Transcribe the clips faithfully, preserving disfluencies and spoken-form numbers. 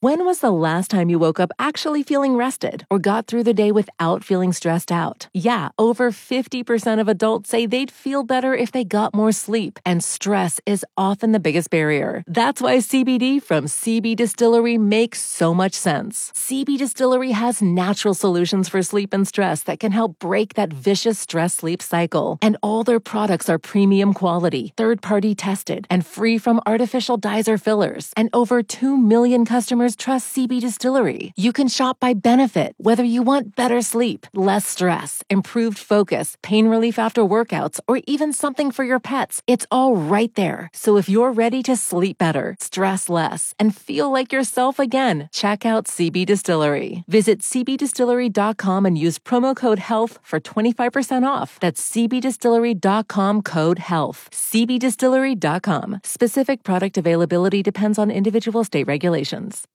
When was the last time you woke up actually feeling rested or got through the day without feeling stressed out? Yeah, over fifty percent of adults say they'd feel better if they got more sleep, and stress is often the biggest barrier. That's why C B D from C B Distillery makes so much sense. C B Distillery has natural solutions for sleep and stress that can help break that vicious stress-sleep cycle. And all their products are premium quality, third-party tested, and free from artificial dyes or fillers. And over two million customers trust C B Distillery. You can shop by benefit, whether you want better sleep, less stress, improved focus, pain relief after workouts, or even something for your pets. It's all right there. So if you're ready to sleep better, stress less, and feel like yourself again, check out C B Distillery. Visit c b distillery dot com and use promo code HEALTH for twenty-five percent off. That's c b distillery dot com code HEALTH. c b distillery dot com. Specific product availability depends on individual state regulations.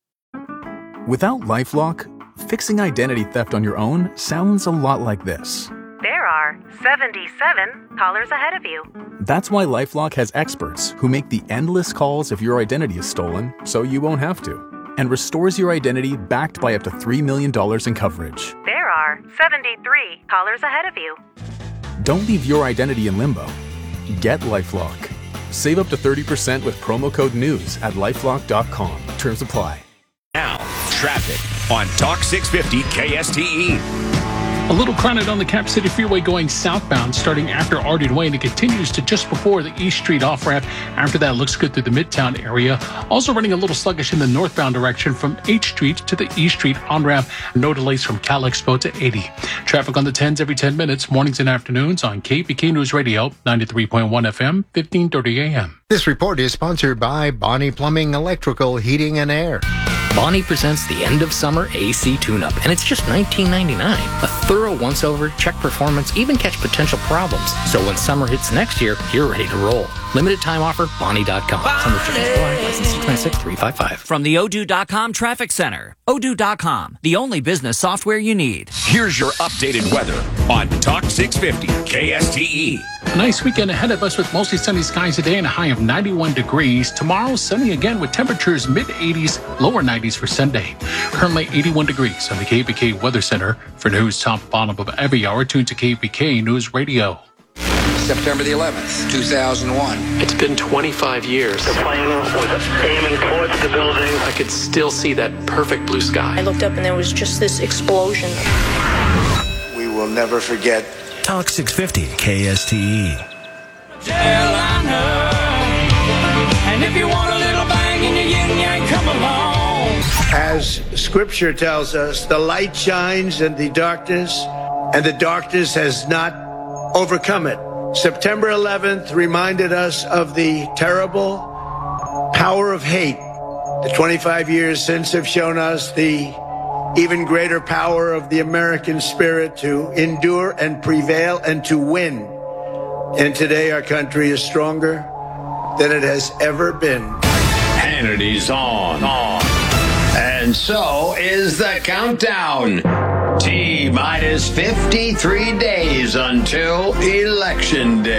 Without LifeLock, fixing identity theft on your own sounds a lot like this. There are seventy-seven callers ahead of you. That's why LifeLock has experts who make the endless calls if your identity is stolen, so you won't have to, and restores your identity backed by up to three million dollars in coverage. There are seventy-three callers ahead of you. Don't leave your identity in limbo. Get LifeLock. Save up to thirty percent with promo code NEWS at lifelock dot com. Terms apply. Now, traffic on Talk six fifty K S T E. A little crowded on the Cap City Freeway going southbound, starting after Arden Way, and it continues to just before the East Street off-ramp. After that, looks good through the Midtown area. Also running a little sluggish in the northbound direction from H Street to the East Street on-ramp. No delays from Cal Expo to eighty. Traffic on the tens every ten minutes, mornings and afternoons on K P K News Radio, ninety-three point one F M, fifteen thirty A M. This report is sponsored by Bonnie Plumbing, Electrical, Heating, and Air. Bonnie presents the end of summer A C tune-up, and it's just nineteen ninety-nine dollars. A thorough once-over, check performance, even catch potential problems. So when summer hits next year, you're ready to roll. Limited time offer, Bonnie dot com. Some restrictions apply. License six nine six three five five. From the Odoo dot com Traffic Center. Odoo dot com, the only business software you need. Here's your updated weather on Talk six fifty K S T E. A nice weekend ahead of us with mostly sunny skies today and a high of ninety-one degrees. Tomorrow, sunny again with temperatures mid-eighties, lower nineties for Sunday. Currently eighty-one degrees on the K P K Weather Center. For news top and bottom of every hour, tune to K P K News Radio. September the eleventh, two thousand one. It's been twenty-five years. The plane was aiming towards the building. I could still see that perfect blue sky. I looked up and there was just this explosion. We will never forget. Talk six fifty K S T E. And if you want a little bang in your yin yang, come along. As scripture tells us, the light shines in the darkness, and the darkness has not overcome it. September eleventh reminded us of the terrible power of hate. The twenty-five years since have shown us the even greater power of the American spirit to endure and prevail and to win. And today our country is stronger than it has ever been. Hannity's on. on. And so is the countdown. T minus fifty-three days until Election Day.